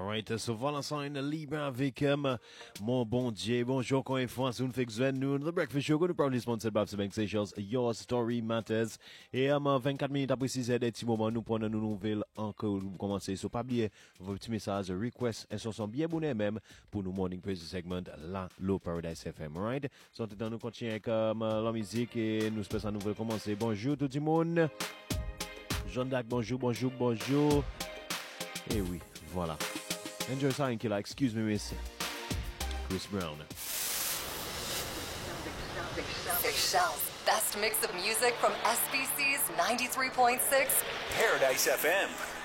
Alright, so voilà ça, une libre avec mon bon Dieu. Bonjour, quand il faut un sound fix nous, The Breakfast Show, nous proudly sponsored by Bank Seychelles, Your Story Matters. Et 24 minutes après 6 heures, des petits moments, nous prenons nos nouvelles encore, vous commencez. So, pas oublier vos petits messages, requests, et sont bien bonnets même pour nos morning praise segment, là, Low Paradise FM, right? So, nous continuons avec la musique et nous espérons nous commencer. Bonjour tout le monde. Jean-Dac, bonjour. Et oui, voilà. Enjoy Silent Killer, excuse me, Miss Chris Brown. Seychelles' best mix of music from SBC's 93.6 Paradise FM.